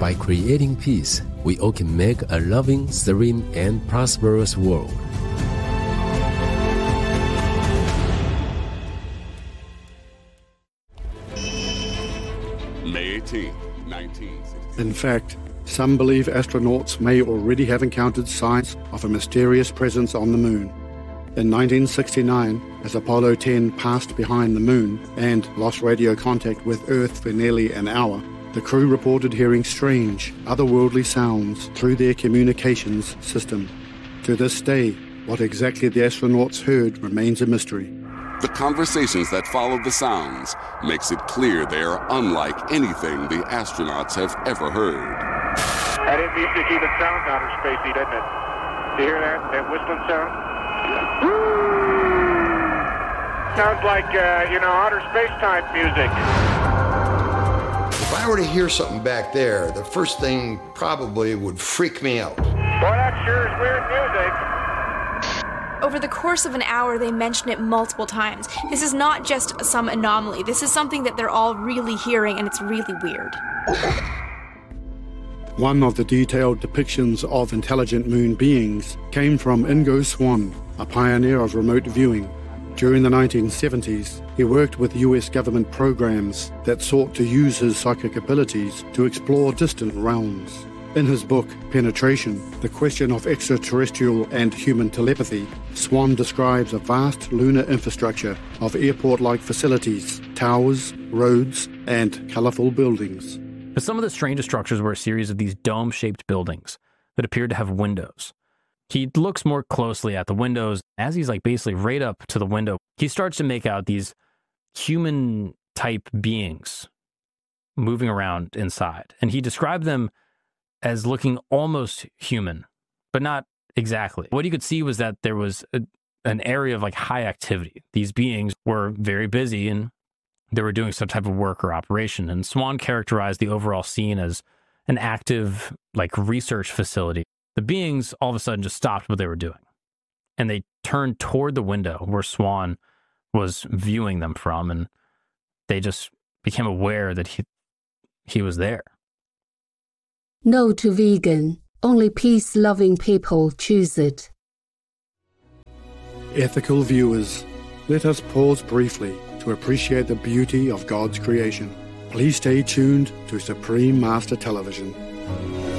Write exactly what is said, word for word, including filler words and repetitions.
by creating peace, we all can make a loving, serene, and prosperous world. May eighteenth, nineteen sixty. In fact, some believe astronauts may already have encountered signs of a mysterious presence on the moon. In nineteen sixty-nine, as Apollo ten passed behind the moon and lost radio contact with Earth for nearly an hour, the crew reported hearing strange, otherworldly sounds through their communications system. To this day, what exactly the astronauts heard remains a mystery. The conversations that followed the sounds makes it clear they are unlike anything the astronauts have ever heard. That is music even sounds outer spacey, doesn't it? Do you hear that? That whistling sound? Sounds like, uh, you know, outer space-type music. If I were to hear something back there, the first thing probably would freak me out. Boy, that sure is weird music. Over the course of an hour, they mention it multiple times. This is not just some anomaly. This is something that they're all really hearing, and it's really weird. One of the detailed depictions of intelligent moon beings came from Ingo Swann, a pioneer of remote viewing. During the nineteen seventies, he worked with U S government programs that sought to use his psychic abilities to explore distant realms. In his book, Penetration, The Question of Extraterrestrial and Human Telepathy, Swann describes a vast lunar infrastructure of airport-like facilities, towers, roads, and colorful buildings. But some of the strangest structures were a series of these dome-shaped buildings that appeared to have windows. He looks more closely at the windows. As he's like basically right up to the window, he starts to make out these human-type beings moving around inside. And he described them as looking almost human, but not exactly. What you could see was that there was a, an area of like high activity. These beings were very busy and they were doing some type of work or operation. And Swann characterized the overall scene as an active like research facility. The beings all of a sudden just stopped what they were doing. And they turned toward the window where Swann was viewing them from. And they just became aware that he he was there. No to vegan. Only peace-loving people choose it. Ethical viewers, let us pause briefly to appreciate the beauty of God's creation. Please stay tuned to Supreme Master Television.